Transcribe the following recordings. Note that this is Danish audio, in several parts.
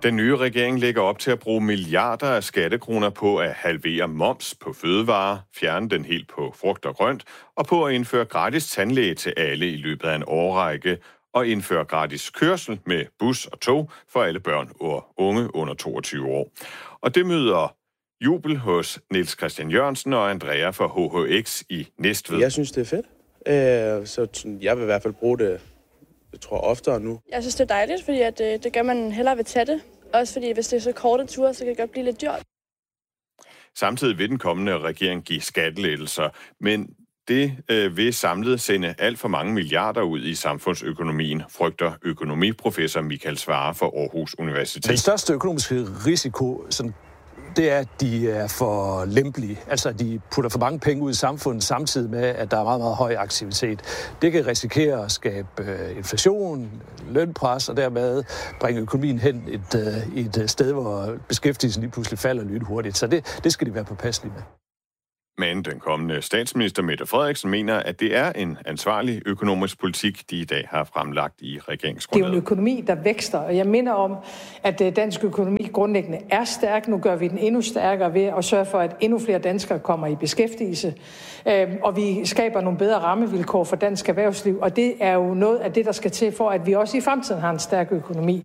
Den nye regering lægger op til at bruge milliarder af skattekroner på at halvere moms på fødevarer, fjerne den helt på frugt og grønt, og på at indføre gratis tandlæge til alle i løbet af en årrække, og indføre gratis kørsel med bus og tog for alle børn og unge under 22 år. Og det møder jubel hos Niels Christian Jørgensen og Andrea fra HHX i Næstved. Jeg synes, det er fedt. Så jeg vil i hvert fald bruge det, jeg tror, oftere nu. Jeg synes, det er dejligt, fordi at, det gør man hellere ved tage det. Også fordi, hvis det er så korte ture, så kan det godt blive lidt dyrt. Samtidig vil den kommende regering give skattelettelser, men det vil samlet sende alt for mange milliarder ud i samfundsøkonomien, frygter økonomiprofessor Michael Svarer fra Aarhus Universitet. Den største økonomiske risiko, det er, at de er for lempelige. Altså, at de putter for mange penge ud i samfundet, samtidig med, at der er meget, meget høj aktivitet. Det kan risikere at skabe inflation, lønpres, og dermed bringe økonomien hen et sted, hvor beskæftigelsen lige pludselig falder lynhurtigt. Så det skal de være påpasselige med. Men den kommende statsminister Mette Frederiksen mener, at det er en ansvarlig økonomisk politik, de i dag har fremlagt i regeringsgrundlaget. Det er jo en økonomi, der vækster, og jeg minder om, at dansk økonomi grundlæggende er stærk. Nu gør vi den endnu stærkere ved at sørge for, at endnu flere danskere kommer i beskæftigelse, og vi skaber nogle bedre rammevilkår for dansk erhvervsliv, og det er jo noget af det, der skal til for, at vi også i fremtiden har en stærk økonomi.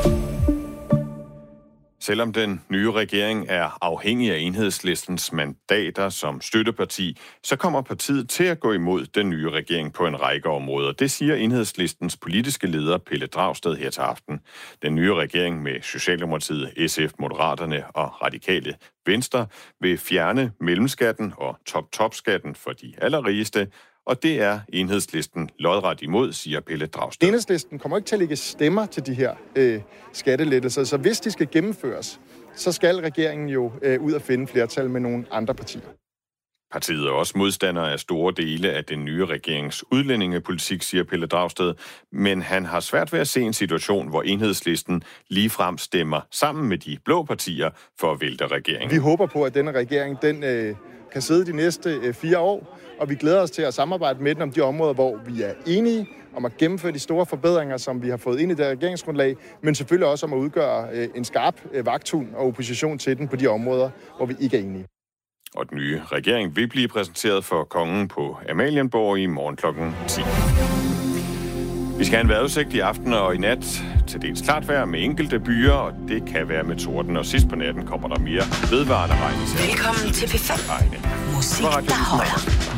Selvom den nye regering er afhængig af Enhedslistens mandater som støtteparti, så kommer partiet til at gå imod den nye regering på en række områder. Det siger Enhedslistens politiske leder Pelle Dragsted her til aften. Den nye regering med Socialdemokratiet, SF, Moderaterne og Radikale Venstre vil fjerne mellemskatten og top-top-skatten for de allerrigeste, og det er Enhedslisten lodret imod, siger Pelle Dragsted. Enhedslisten kommer ikke til at lægge stemmer til de her skattelettelser, så hvis de skal gennemføres, så skal regeringen jo ud og finde flertal med nogle andre partier. Partiet er også modstander af store dele af den nye regerings udlændingepolitik, siger Pelle Dragsted, men han har svært ved at se en situation, hvor Enhedslisten ligefrem stemmer sammen med de blå partier for at vælte regeringen. Vi håber på, at denne regering kan sidde de næste 4 år, og vi glæder os til at samarbejde med den om de områder, hvor vi er enige om at gennemføre de store forbedringer, som vi har fået ind i det regeringsgrundlag, men selvfølgelig også om at udgøre en skarp vagthund og opposition til den på de områder, hvor vi ikke er enige. Og den nye regering vil blive præsenteret for kongen på Amalienborg i morgen kl. 10. Vi skal have en vejrudsigt i aften og i nat. Til dels klart vejr med enkelte byer, og det kan være med torden. Og sidst på natten kommer der mere vedvarende regn. Velkommen til P5. Musik, der holder.